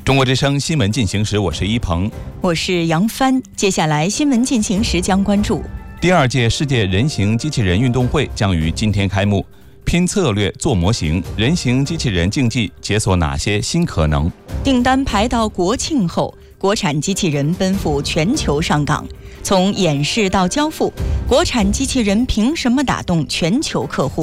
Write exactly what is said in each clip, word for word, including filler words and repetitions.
中国之声新闻进行时，我是一鹏， 我是杨帆。接下来新闻进行时将关注第二届世界人形机器人运动会将于今天开幕，拼策略做模型，人形机器人竞技解锁哪些新可能？ 订单排到国庆后，国产机器人奔赴全球上岗。从演示到交付，国产机器人凭什么打动全球客户？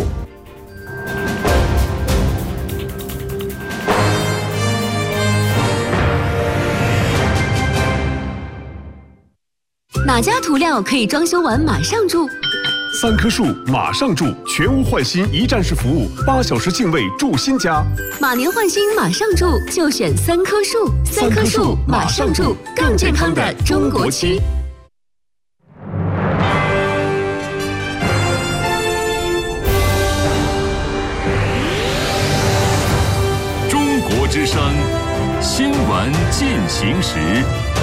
哪家涂料可以装修完马上住？ 三棵树马上住，全屋换新一站式服务，八小时净位住新家。 马年换新马上住，就选三棵树。三棵树马上住，更健康的中国区。 中国之声新闻进行时。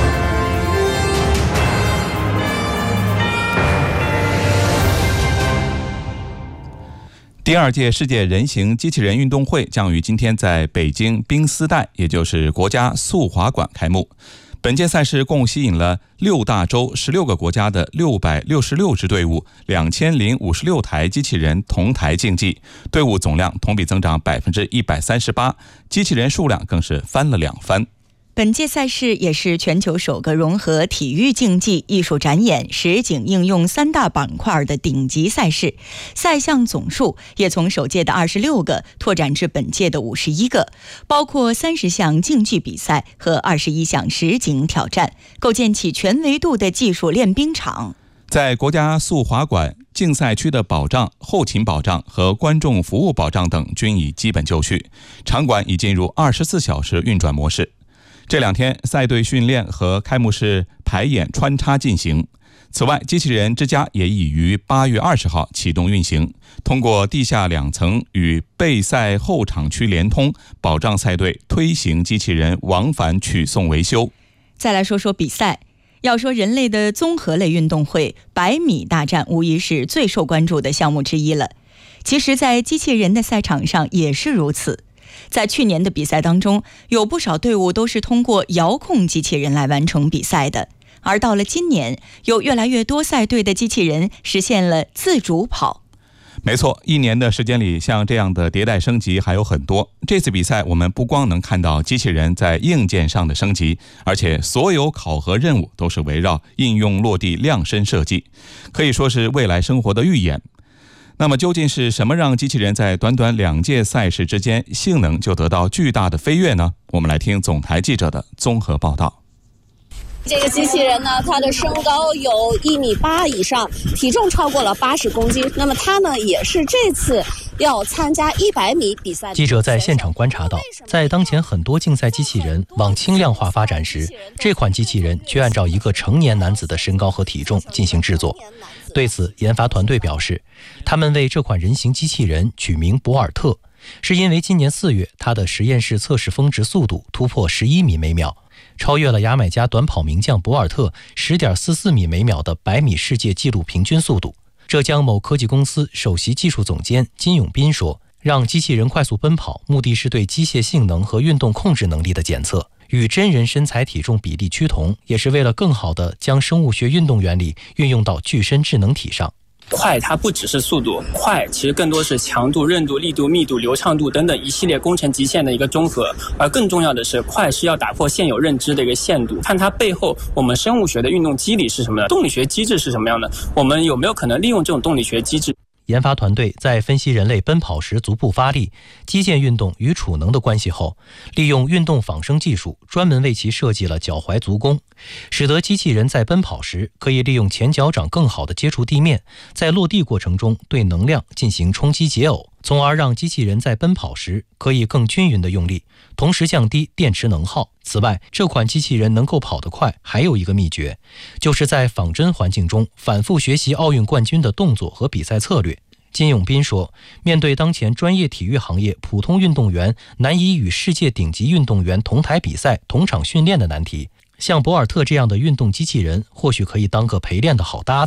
第二届世界人形机器人运动会将于今天在北京冰丝带，也就是国家速滑馆开幕。本届赛事共吸引了六大洲十六个国家的六百六十六支队伍，两千零五十六台机器人同台竞技，队伍总量同比增长百分之一百三十八，机器人数量更是翻了两番。 本届赛事也是全球首个融合体育竞技、艺术展演、实景应用三大板块的顶级赛事，赛项总数也从首届的二十六个拓展至本届的五十一个，包括三十项竞技比赛和二十一项实景挑战，构建起全维度的技术练兵场。 在国家速滑馆，竞赛区的保障、后勤保障和观众服务保障等均已基本就绪，场馆已进入二十四小时运转模式。这两天赛队训练和开幕式排演穿插进行。此外，机器人之家也已于八月二十号启动运行，通过地下两层与备赛后场区连通，保障赛队推行机器人往返取送维修。 再来说说比赛，要说人类的综合类运动会，百米大战无疑是最受关注的项目之一了。其实在机器人的赛场上也是如此。在去年的比赛当中，有不少队伍都是通过遥控机器人来完成比赛的，而到了今年，有越来越多赛队的机器人实现了自主跑。 没错，一年的时间里，像这样的迭代升级还有很多。这次比赛我们不光能看到机器人在硬件上的升级，而且所有考核任务都是围绕应用落地量身设计，可以说是未来生活的预演。那么究竟是什么让机器人在短短两届赛事之间性能就得到巨大的飞跃呢？我们来听总台记者的综合报道。 这个机器人呢，它的身高有一米八以上，体重超过了八十公斤。那么它呢，也是这次要参加一百米比赛。 记者在现场观察到，在当前很多竞赛机器人往轻量化发展时，这款机器人却按照一个成年男子的身高和体重进行制作。对此，研发团队表示，他们为这款人形机器人取名博尔特，是因为今年四月它的实验室测试峰值速度突破十一米每秒，超越了牙买加短跑名将博尔特 十点四四米每秒的百米世界纪录平均速度。浙江某科技公司首席技术总监金永斌说，让机器人快速奔跑，目的是对机械性能和运动控制能力的检测，与真人身材体重比例趋同，也是为了更好地将生物学运动原理运用到具身智能体上。 快它不只是速度，快其实更多是强度、韧度、力度、密度、流畅度等等一系列工程极限的一个综合。而更重要的是，快是要打破现有认知的一个限度，看它背后我们生物学的运动机理是什么样的，动力学机制是什么样的，我们有没有可能利用这种动力学机制。 研发团队在分析人类奔跑时足部发力、肌腱运动与储能的关系后，利用运动仿生技术专门为其设计了脚踝足弓，使得机器人在奔跑时可以利用前脚掌更好地接触地面，在落地过程中对能量进行冲击解耦，从而让机器人在奔跑时可以更均匀地用力，同时降低电池能耗。此外，这款机器人能够跑得快还有一个秘诀，就是在仿真环境中反复学习奥运冠军的动作和比赛策略。金永斌说，面对当前专业体育行业普通运动员难以与世界顶级运动员同台比赛、同场训练的难题，像博尔特这样的运动机器人或许可以当个陪练的好搭子。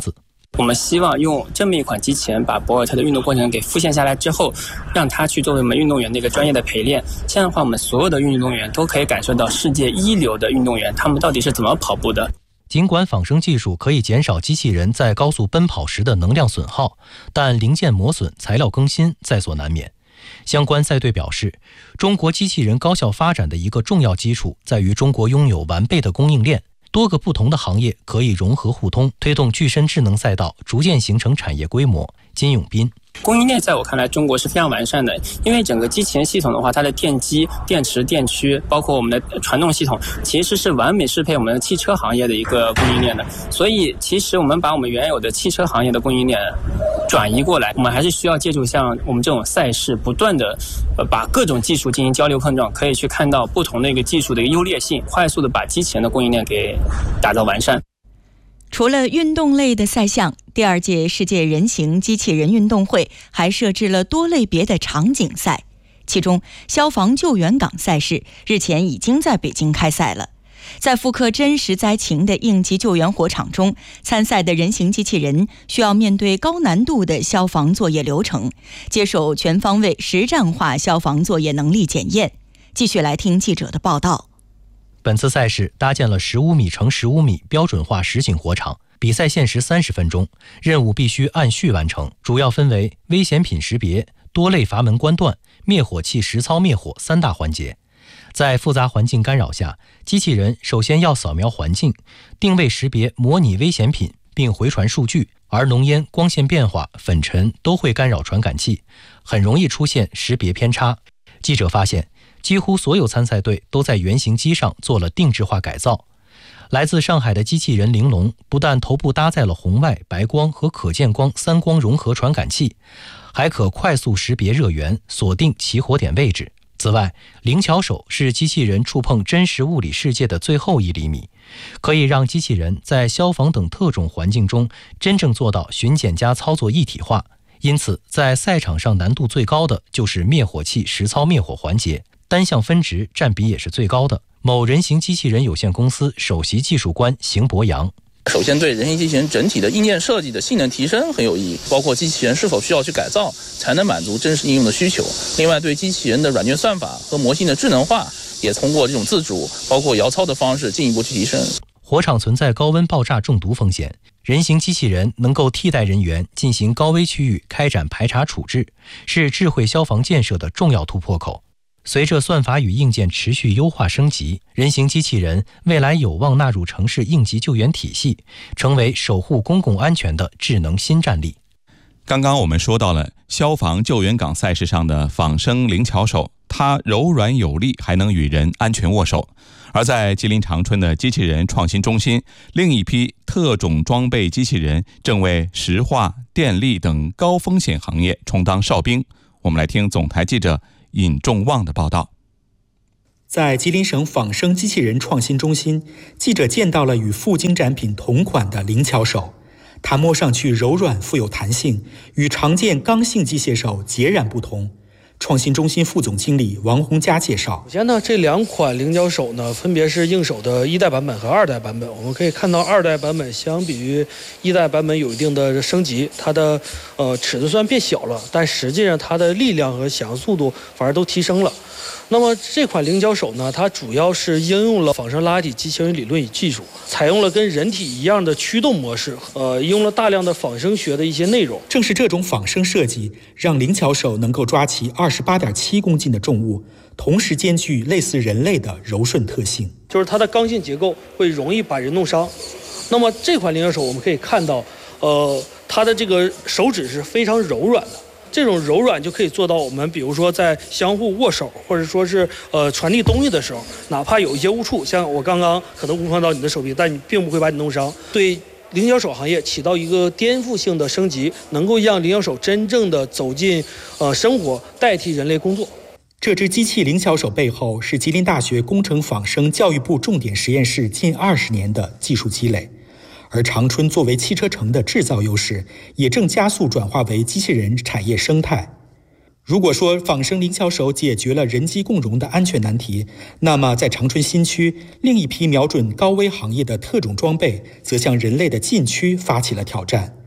我们希望用这么一款机器人把博尔特的运动过程给复现下来之后，让它去作为我们运动员的一个专业的陪练。这样的话，我们所有的运动员都可以感受到世界一流的运动员他们到底是怎么跑步的。 尽管仿生技术可以减少机器人在高速奔跑时的能量损耗，但零件磨损、材料更新在所难免。相关赛队表示，中国机器人高效发展的一个重要基础在于中国拥有完备的供应链，多个不同的行业可以融合互通，推动具身智能赛道逐渐形成产业规模。金永斌， 供应链在我看来中国是非常完善的，因为整个机器人系统的话，它的电机、电池、电驱，包括我们的传动系统，其实是完美适配我们的汽车行业的一个供应链的。所以其实我们把我们原有的汽车行业的供应链转移过来，我们还是需要借助像我们这种赛事，不断的呃把各种技术进行交流碰撞，可以去看到不同的一个技术的一个优劣性，快速的把机器人的供应链给打造完善。 除了运动类的赛项，第二届世界人形机器人运动会还设置了多类别的场景赛，其中消防救援岗赛事日前已经在北京开赛了。在复刻真实灾情的应急救援火场中，参赛的人形机器人需要面对高难度的消防作业流程，接受全方位实战化消防作业能力检验。继续来听记者的报道。 本次赛事搭建了十五米乘十五米标准化实景火场，比赛限时三十分钟，任务必须按序完成，主要分为危险品识别、多类阀门关断、灭火器实操灭火三大环节。在复杂环境干扰下，机器人首先要扫描环境，定位识别模拟危险品，并回传数据，而浓烟、光线变化、粉尘都会干扰传感器，很容易出现识别偏差。记者发现，几乎所有参赛队都在原型机上做了定制化改造。来自上海的机器人玲珑不但头部搭载了红外、白光和可见光三光融合传感器，还可快速识别热源，锁定起火点位置。此外，灵巧手是机器人触碰真实物理世界的最后一厘米，可以让机器人在消防等特种环境中真正做到巡检加操作一体化。因此，在赛场上难度最高的就是灭火器实操灭火环节，单项分值占比也是最高的。某人形机器人有限公司首席技术官邢博洋， 首先对人形机器人整体的硬件设计的性能提升很有意义，包括机器人是否需要去改造才能满足真实应用的需求。另外，对机器人的软件算法和模型的智能化也通过这种自主包括摇操的方式进一步去提升。 火场存在高温爆炸中毒风险，人形机器人能够替代人员进行高危区域开展排查处置，是智慧消防建设的重要突破口。随着算法与硬件持续优化升级，人形机器人未来有望纳入城市应急救援体系，成为守护公共安全的智能新战力。 刚刚我们说到了消防救援岗赛事上的仿生灵巧手，它柔软有力，还能与人安全握手。而在吉林长春的机器人创新中心，另一批特种装备机器人正为石化、电力等高风险行业充当哨兵。我们来听总台记者尹仲旺的报道。 在吉林省仿生机器人创新中心，记者见到了与赴京展品同款的灵巧手，它摸上去柔软富有弹性，与常见刚性机械手截然不同。创新中心副总经理王洪佳介绍， 首先呢，这两款灵巧手呢，分别是应手的一代版本和二代版本。我们可以看到，二代版本相比于一代版本有一定的升级，它的呃尺寸虽然变小了，但实际上它的力量和响应速度反而都提升了。那么这款灵巧手呢，它主要是应用了仿生拉体机器人理论与技术，采用了跟人体一样的驱动模式，呃，应用了大量的仿生学的一些内容。 正是这种仿生设计，让灵巧手能够抓起二十八点七公斤的重物，同时兼具类似人类的柔顺特性。 就是它的刚性结构会容易把人弄伤。那么这款灵巧手我们可以看到，呃，它的这个手指是非常柔软的。这种柔软就可以做到我们比如说在相互握手，或者说是呃传递东西的时候，哪怕有一些误触，像我刚刚可能误碰到你的手臂，但你并不会把你弄伤。对灵巧手行业起到一个颠覆性的升级，能够让灵巧手真正的走进呃生活，代替人类工作。 这只机器灵巧手背后是吉林大学工程仿生教育部重点实验室近二十年的技术积累。而长春作为汽车城的制造优势，也正加速转化为机器人产业生态。如果说仿生灵巧手解决了人机共融的安全难题，那么在长春新区，另一批瞄准高危行业的特种装备，则向人类的禁区发起了挑战。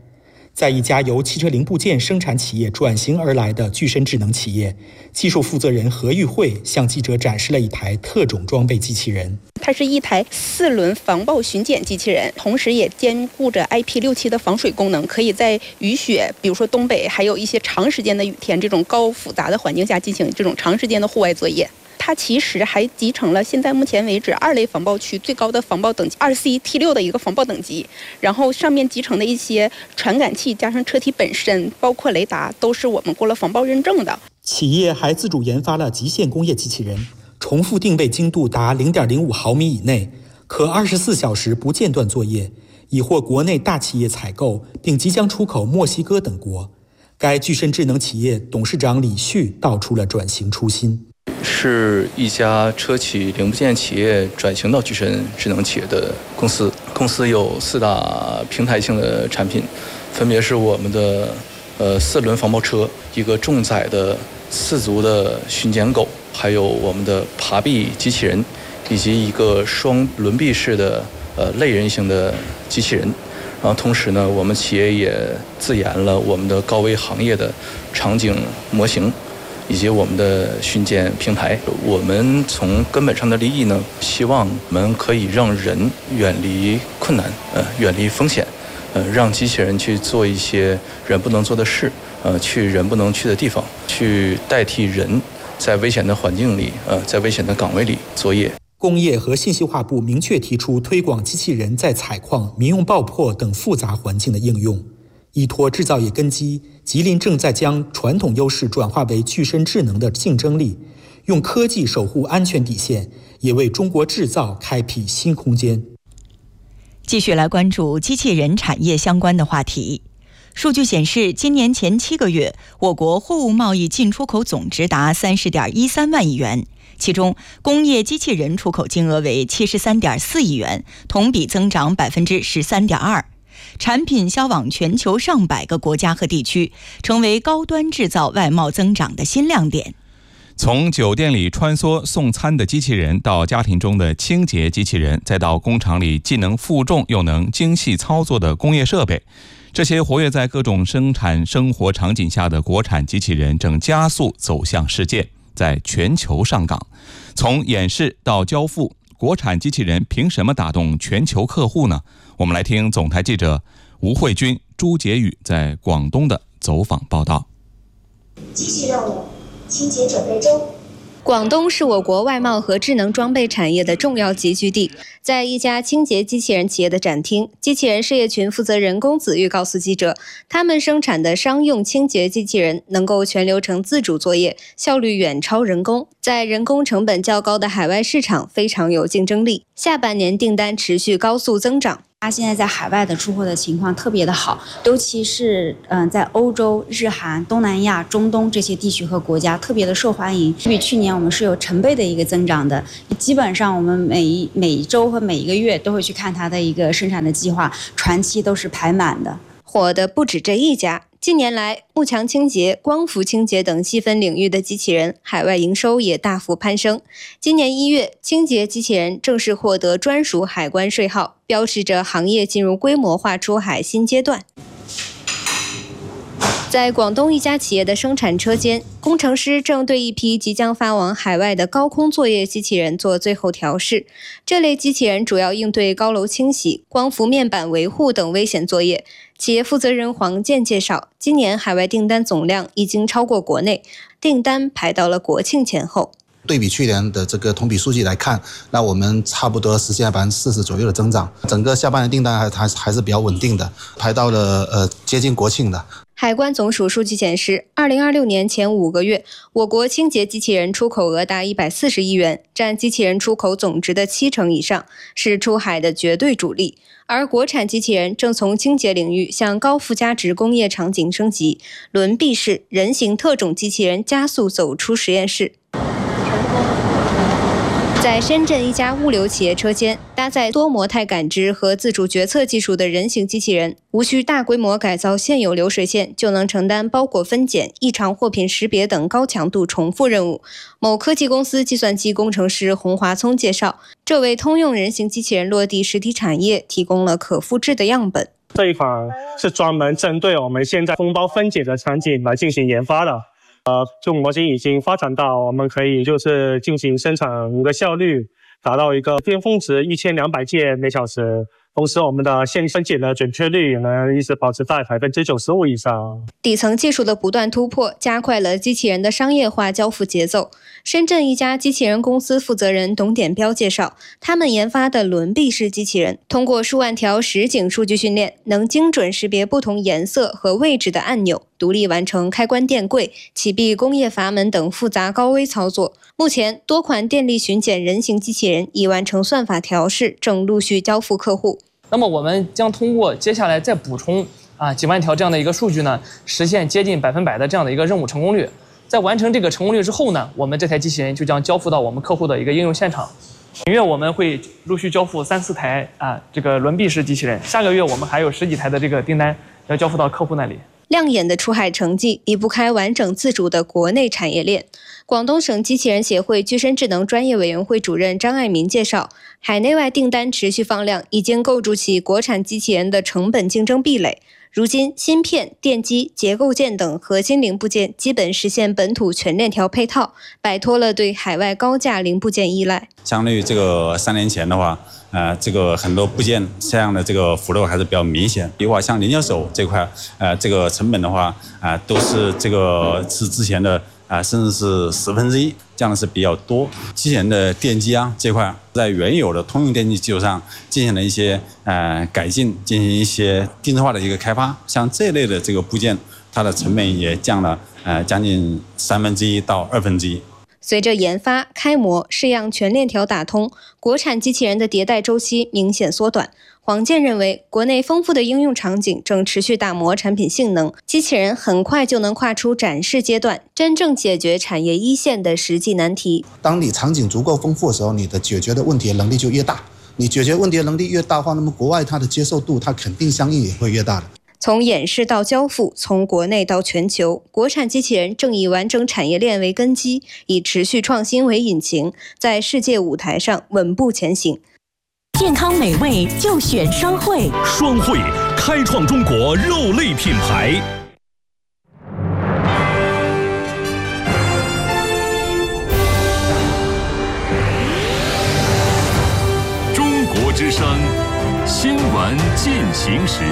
在一家由汽车零部件生产企业转型而来的具身智能企业，技术负责人何玉慧向记者展示了一台特种装备机器人。 它是一台四轮防爆巡检机器人，同时也兼顾着 I P 六七 的防水功能，可以在雨雪，比如说东北还有一些长时间的雨天这种高复杂的环境下进行这种长时间的户外作业。它其实还集成了现在目前为止二类防爆区最高的防爆等级 二 C T 六 的一个防爆等级，然后上面集成的一些传感器加上车体本身，包括雷达，都是我们过了防爆认证的。 企业还自主研发了极限工业机器人，重复定位精度达 零点零五毫米以内，可二十四小时不间断作业，已获国内大企业采购，并即将出口墨西哥等国。该具身智能企业董事长李旭道出了转型初心。 是一家车企零部件企业转型到具身智能企业的公司。公司有四大平台性的产品，分别是我们的呃四轮防爆车，一个重载的四足的巡检狗，还有我们的爬壁机器人，以及一个双轮臂式的呃类人型的机器人。然后同时呢，我们企业也自研了我们的高危行业的场景模型，以及我们的巡检平台。我们从根本上的利益呢，希望我们可以让人远离困难，呃，远离风险，呃，让机器人去做一些人不能做的事，呃，去人不能去的地方，去代替人在危险的环境里，呃，在危险的岗位里作业。 工业和信息化部明确提出推广机器人在采矿、民用爆破等复杂环境的应用。依托制造业根基，吉林正在将传统优势转化为具身智能的竞争力，用科技守护安全底线，也为中国制造开辟新空间。 继续来关注机器人产业相关的话题。数据显示，今年前七个月，我国货物贸易进出口总值达三十点一三万亿元，其中工业机器人出口金额为七十三点四亿元，同比增长百分之十三点二。产品销往全球上百个国家和地区，成为高端制造外贸增长的新亮点。 从酒店里穿梭送餐的机器人，到家庭中的清洁机器人，再到工厂里既能负重又能精细操作的工业设备，这些活跃在各种生产生活场景下的国产机器人正加速走向世界，在全球上岗。从演示到交付，国产机器人凭什么打动全球客户呢？我们来听总台记者吴慧君、朱杰宇在广东的走访报道。 继续任务，清洁准备中。 广东是我国外贸和智能装备产业的重要集聚地。在一家清洁机器人企业的展厅，机器人事业群负责人龚子玉告诉记者，他们生产的商用清洁机器人能够全流程自主作业，效率远超人工，在人工成本较高的海外市场非常有竞争力。下半年订单持续高速增长。 它现在在海外的出货的情况特别的好，尤其是嗯、呃，在欧洲、日韩、东南亚、中东这些地区和国家特别的受欢迎，比去年我们是有成倍的一个增长的。基本上我们每一每一周和每一个月都会去看它的一个生产的计划，船期都是排满的。 火的不止这一家。近年来，幕墙清洁、光伏清洁等细分领域的机器人海外营收也大幅攀升。今年一月，清洁机器人正式获得专属海关税号，标志着行业进入规模化出海新阶段。在广东一家企业的生产车间，工程师正对一批即将发往海外的高空作业机器人做最后调试。这类机器人主要应对高楼清洗、光伏面板维护等危险作业。企业负责人黄健介绍，今年海外订单总量已经超过国内，订单排到了国庆前后。 对比去年的这个同比数据来看，那我们差不多实现了百分之四十左右的增长，整个下半年订单还还还是比较稳定的，排到了呃接近国庆的。 海关总署数据显示，二零二六年前五个月，我国清洁机器人出口额达一百四十亿元，占机器人出口总值的七成以上，是出海的绝对主力。而国产机器人正从清洁领域向高附加值工业场景升级，轮臂式人形特种机器人加速走出实验室。在深圳一家物流企业车间，搭载多模态感知和自主决策技术的人形机器人，无需大规模改造现有流水线，就能承担包裹分拣、异常货品识别等高强度重复任务。某科技公司计算机工程师洪华聪介绍，这为通用人形机器人落地实体产业提供了可复制的样本。 这一款是专门针对我们现在封包分解的场景来进行研发的。呃，这种模型已经发展到我们可以就是进行生产的效率达到一个巅峰值一千两百件每小时。同时，我们的线分解的准确率呢，一直保持在百分之九十五以上。 底层技术的不断突破，加快了机器人的商业化交付节奏。深圳一家机器人公司负责人董典彪介绍，他们研发的轮臂式机器人，通过数万条实景数据训练，能精准识别不同颜色和位置的按钮，独立完成开关电柜、启闭工业阀门等复杂高危操作。目前，多款电力巡检人形机器人已完成算法调试，正陆续交付客户。 那么我们将通过接下来再补充啊几万条这样的一个数据呢，实现接近百分百的这样的一个任务成功率。在完成这个成功率之后呢，我们这台机器人就将交付到我们客户的一个应用现场。本月我们会陆续交付三四台啊这个轮臂式机器人，下个月我们还有十几台的这个订单要交付到客户那里。 亮眼的出海成绩离不开完整自主的国内产业链。广东省机器人协会具身智能专业委员会主任张爱民介绍，海内外订单持续放量，已经构筑起国产机器人的成本竞争壁垒。如今，芯片、电机、结构件等核心零部件基本实现本土全链条配套，摆脱了对海外高价零部件依赖。 相对于这个三年前的话，呃，这个很多部件这样的这个浮动还是比较明显。比如话像零件手这块，呃，这个成本的话，啊、呃，都是这个是之前的啊、呃，甚至是十分之一，这样的是比较多。机器人的电机啊这块，在原有的通用电机基础上进行了一些呃改进，进行一些定制化的一个开发。像这类的这个部件，它的成本也降了呃将近三分之一到二分之一。 随着研发、开模、试样全链条打通，国产机器人的迭代周期明显缩短。黄健认为，国内丰富的应用场景正持续打磨产品性能，机器人很快就能跨出展示阶段，真正解决产业一线的实际难题。 当你场景足够丰富的时候，你的解决的问题的能力就越大。你解决问题的能力越大的话，那么国外它的接受度，它肯定相应也会越大的。 从演示到交付，从国内到全球，国产机器人正以完整产业链为根基，以持续创新为引擎，在世界舞台上稳步前行。 健康美味就选双汇， 双汇开创中国肉类品牌。中国之声新闻进行时。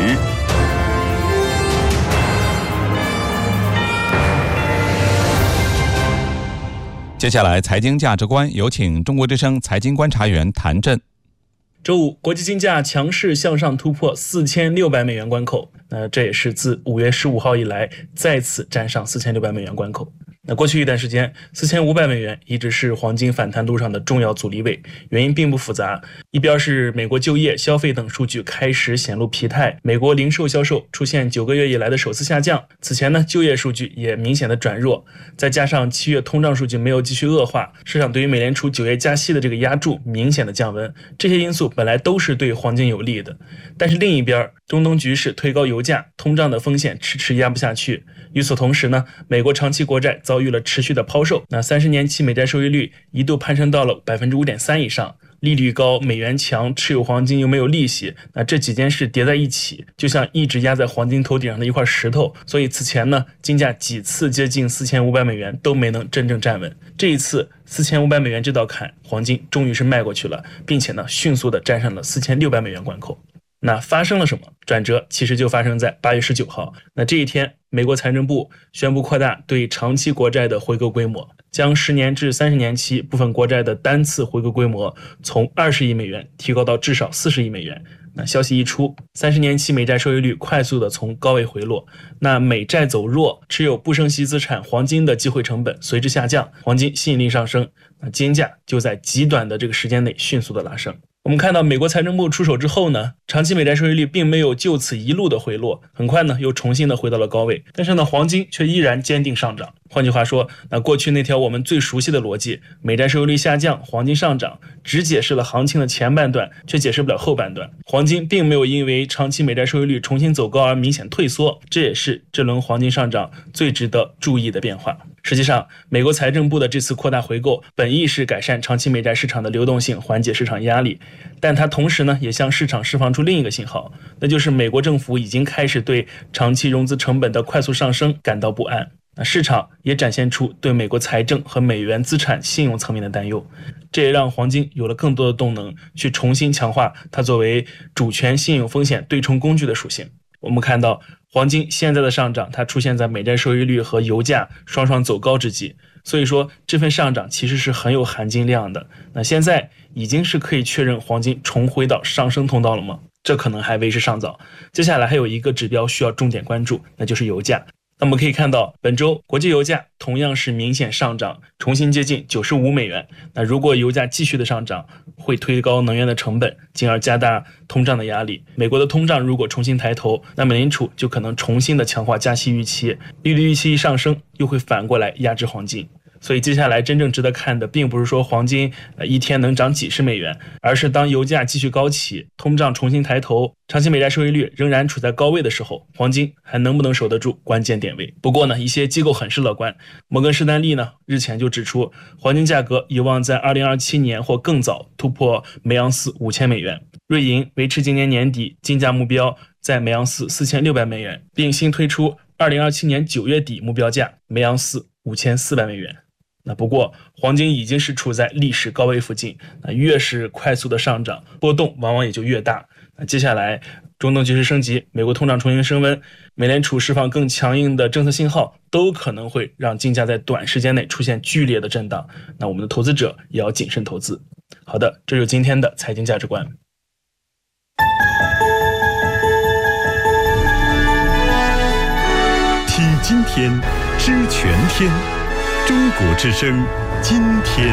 接下来，财经价值观有请中国之声财经观察员谭震。 周五，国际金价强势向上突破四千六百美元关口，那这也是自五月十五号以来再次站上四千六百美元关口。那过去一段时间，四千五百美元一直是黄金反弹路上的重要阻力位，原因并不复杂。一边是美国就业、消费等数据开始显露疲态，美国零售销售出现九个月以来的首次下降。此前呢，就业数据也明显的转弱，再加上七月通胀数据没有继续恶化，市场对于美联储九月加息的这个压注明显的降温，这些因素本来都是对黄金有利的。但是另一边，中东局势推高油价，通胀的风险迟迟压不下去。与此同时呢，美国长期国债遭遇了持续的抛售，那三十年期美债收益率一度攀升到了 百分之五点三 以上，利率高，美元强，持有黄金又没有利息，那这几件事叠在一起，就像一直压在黄金头顶上的一块石头。所以此前呢，金价几次接近四千五百美元都没能真正站稳。这一次四千五百美元这道坎，黄金终于是迈过去了，并且呢，迅速的站上了四千六百美元关口。那发生了什么？转折其实就发生在八月十九号。那这一天，美国财政部宣布扩大对长期国债的回购规模，将十年至三十年期部分国债的单次回购规模从二十亿美元提高到至少四十亿美元。那消息一出，三十年期美债收益率快速的从高位回落，那美债走弱，持有不升息资产黄金的机会成本随之下降，黄金吸引力上升，那金价就在极短的这个时间内迅速的拉升。我们看到美国财政部出手之后呢，长期美债收益率并没有就此一路的回落，很快呢又重新的回到了高位，但是呢黄金却依然坚定上涨。换句话说，那过去那条我们最熟悉的逻辑，美债收益率下降，黄金上涨，只解释了行情的前半段，却解释不了后半段。黄金并没有因为长期美债收益率重新走高而明显退缩，这也是这轮黄金上涨最值得注意的变化。实际上，美国财政部的这次扩大回购本意是改善长期美债市场的流动性，缓解市场压力，但它同时呢也向市场释放出出另一个信号，那就是美国政府已经开始对长期融资成本的快速上升感到不安。那市场也展现出对美国财政和美元资产信用层面的担忧，这也让黄金有了更多的动能去重新强化它作为主权信用风险对冲工具的属性。我们看到黄金现在的上涨，它出现在美债收益率和油价双双走高之际，所以说这份上涨其实是很有含金量的。那现在已经是可以确认黄金重回到上升通道了吗？这可能还为时尚早。接下来还有一个指标需要重点关注，那就是油价。那么可以看到，本周国际油价同样是明显上涨，重新接近九十五美元。那如果油价继续的上涨，会推高能源的成本，进而加大通胀的压力。美国的通胀如果重新抬头，那美联储就可能重新的强化加息预期，利率预期一上升，又会反过来压制黄金。所以接下来真正值得看的并不是说黄金呃一天能涨几十美元，而是当油价继续高企，通胀重新抬头，长期美债收益率仍然处在高位的时候，黄金还能不能守得住关键点位。不过呢，一些机构很是乐观，摩根士丹利呢日前就指出，黄金价格有望在二零二七年或更早突破每盎司五千美元。瑞银维持今年年底金价目标在每盎司四千六百美元，并新推出二零二七年九月底目标价每盎司五千四百美元。那不过黄金已经是处在历史高位附近，那越是快速的上涨，波动往往也就越大。那接下来中东局势升级，美国通胀重新升温，美联储释放更强硬的政策信号，都可能会让金价在短时间内出现剧烈的震荡。那我们的投资者也要谨慎投资。好的，这就是今天的财经价值观。 听今天，知全天。中国之声，今天。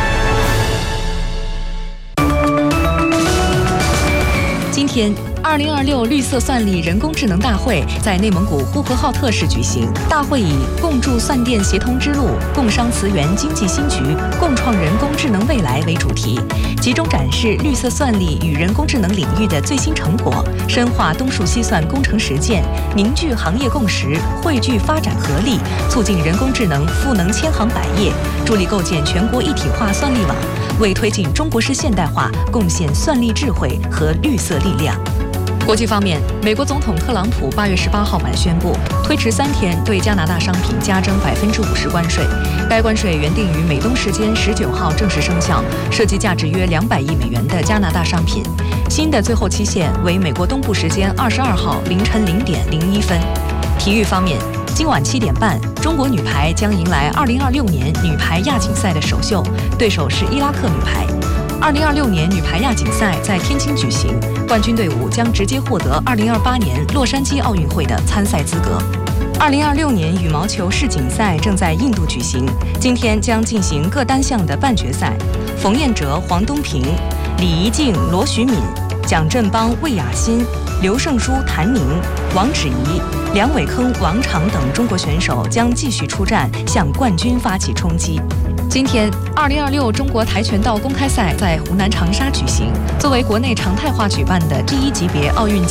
今天，二零二六绿色算力人工智能大会在内蒙古呼和浩特市举行。大会以“共筑算电协同之路，共商磁源经济新局，共创人工智能未来”为主题，集中展示绿色算力与人工智能领域的最新成果，深化东数西算工程实践，凝聚行业共识，汇聚发展合力，促进人工智能赋能千行百业，助力构建全国一体化算力网，为推进中国式现代化贡献算力智慧和绿色力量。国际方面，美国总统特朗普八月十八号晚宣布，推迟三天对加拿大商品加征百分之五十关税。该关税原定于美东时间十九号正式生效，涉及价值约两百亿美元的加拿大商品。新的最后期限为美国东部时间二十二号凌晨零点零一分。体育方面，今晚七点半，中国女排将迎来二零二六年女排亚锦赛的首秀，对手是伊拉克女排。二零二六年女排亚锦赛在天津举行，冠军队伍将直接获得二零二八年洛杉矶奥运会的参赛资格。二零二六年羽毛球世锦赛正在印度举行，今天将进行各单项的半决赛。冯彦哲、黄东萍、李怡静、罗徐敏、蒋振邦、魏雅欣、刘胜书、谭宁、王芷怡、梁伟铿、王昶等中国选手将继续出战，向冠军发起冲击。今天，二零二六中国跆拳道公开赛在湖南长沙举行，作为国内常态化举办的第一级别奥运